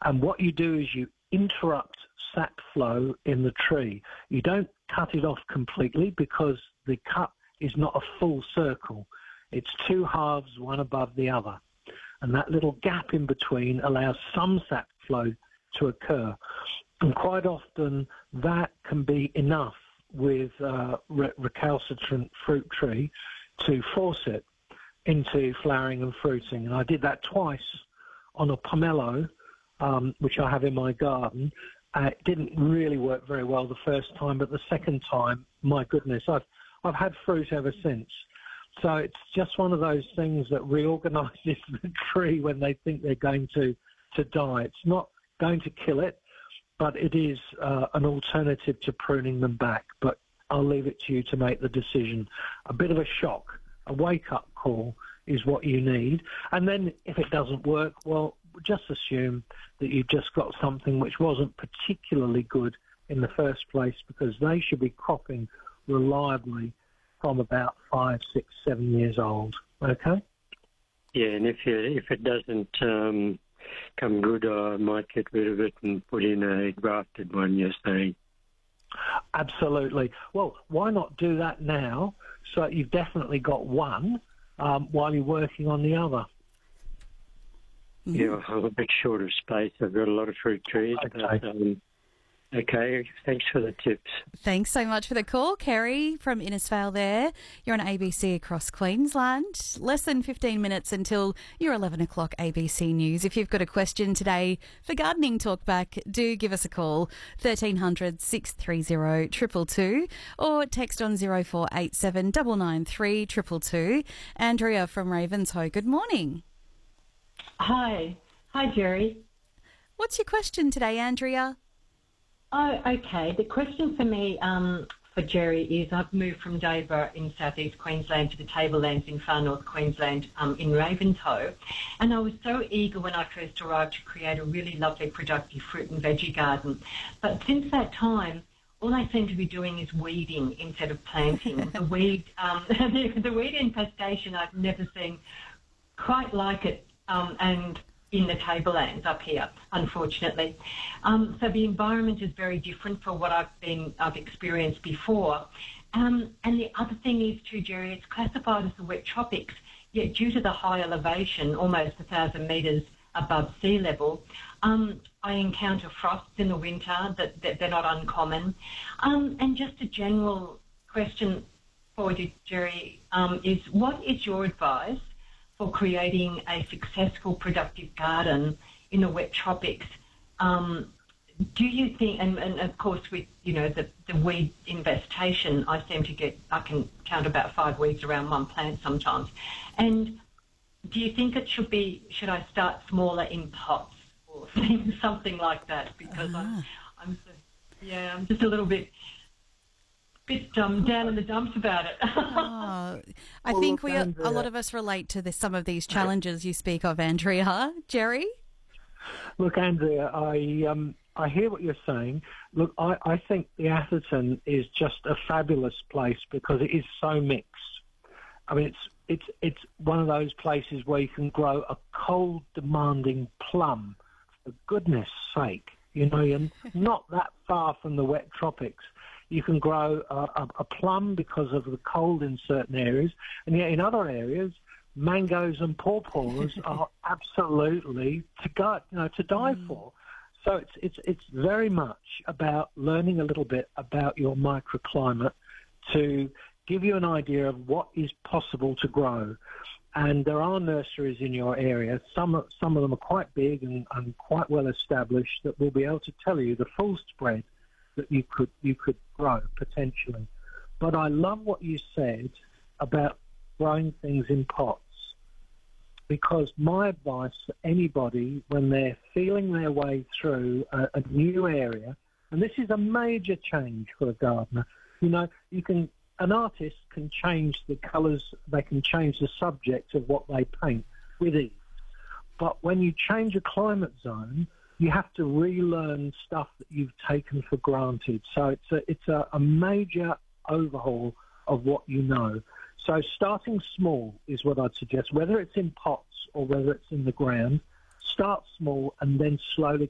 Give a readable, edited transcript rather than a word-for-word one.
And what you do is you interrupt sap flow in the tree. You don't cut it off completely because the cut is not a full circle. It's two halves, one above the other. And that little gap in between allows some sap flow to occur. And quite often that can be enough with recalcitrant fruit tree to force it into flowering and fruiting. And I did that twice on a pomelo, which I have in my garden. It didn't really work very well the first time, but the second time, my goodness, I've had fruit ever since. So it's just one of those things that reorganises the tree when they think they're going to die. It's not going to kill it, but it is an alternative to pruning them back. But I'll leave it to you to make the decision. A bit of a shock, a wake-up call is what you need. And then if it doesn't work, well, just assume that you've just got something which wasn't particularly good in the first place, because they should be cropping reliably from about 5, 6, 7 years old. Okay? Yeah, and if it doesn't come good, I might get rid of it and put in a grafted one, you're saying? Absolutely. Well, why not do that now so that you've definitely got one while you're working on the other? Yeah, I'm a bit short of space. I've got a lot of fruit trees. Okay. But, okay, thanks for the tips. Thanks so much for the call, Kerry from Innisfail there. You're on ABC across Queensland. Less than 15 minutes until your 11 o'clock ABC News. If you've got a question today for Gardening Talkback, do give us a call, 1300 630 222, or text on 0487 993 222. Andrea from Ravenshoe, good morning. Hi, Jerry. What's your question today, Andrea? Oh, okay. The question for me, for Jerry, is I've moved from Dover in southeast Queensland to the Tablelands in far north Queensland in Ravenshoe, and I was so eager when I first arrived to create a really lovely, productive fruit and veggie garden. But since that time, all I seem to be doing is weeding instead of planting. The weed infestation I've never seen quite like it, and in the Tablelands up here, unfortunately. So the environment is very different for what I've experienced before. And the other thing is too, Jerry, it's classified as the wet tropics, yet due to the high elevation, almost 1,000 metres above sea level, I encounter frosts in the winter that they're not uncommon. And just a general question for you, Jerry, is what is your advice for creating a successful, productive garden in the wet tropics? Do you think, and of course with, the weed infestation, I can count about 5 weeds around one plant sometimes. And do you think should I start smaller in pots or something like that? Because I'm just a little bit down in the dumps about it. I think a lot of us relate to some of these challenges you speak of, Andrea. Jerry? Look, Andrea, I hear what you're saying. Look, I think the Atherton is just a fabulous place because it is so mixed. I mean, it's one of those places where you can grow a cold, demanding plum, for goodness sake. You're not that far from the wet tropics. You can grow a plum because of the cold in certain areas, and yet in other areas, mangoes and pawpaws are absolutely to die for. So it's very much about learning a little bit about your microclimate to give you an idea of what is possible to grow. And there are nurseries in your area. Some of them are quite big and quite well established that will be able to tell you the full spread that you could grow potentially. But I love what you said about growing things in pots, because my advice for anybody when they're feeling their way through a new area, and this is a major change for a gardener, an artist can change the colours, they can change the subject of what they paint with ease. But when you change a climate zone, you have to relearn stuff that you've taken for granted. So it's a major overhaul of what you know. So starting small is what I'd suggest, whether it's in pots or whether it's in the ground. Start small and then slowly